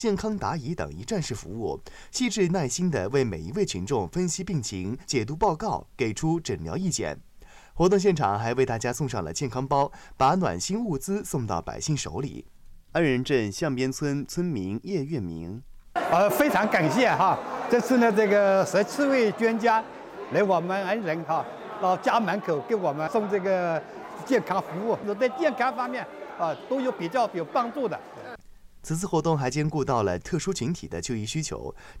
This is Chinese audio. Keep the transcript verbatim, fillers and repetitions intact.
健康答疑等一站式服务，细致耐心地为每一位群众分析病情、解读报告、给出诊疗意见。活动现场还为大家送上了健康包，把暖心物资送到百姓手里。安仁镇象边村村民叶月明， 呃，非常感谢哈，这次呢，这个十七位捐家来我们安仁哈，到家门口给我们送这个健康服务，对健康方面啊都有比较有帮助的。 此次活动还兼顾到了特殊群体的就医需求，